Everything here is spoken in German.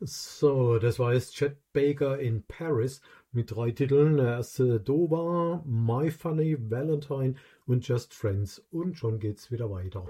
So, das war jetzt Chet Baker in Paris mit 3 Titeln. Der erste Do war My Funny Valentine und Just Friends. Und schon geht's wieder weiter.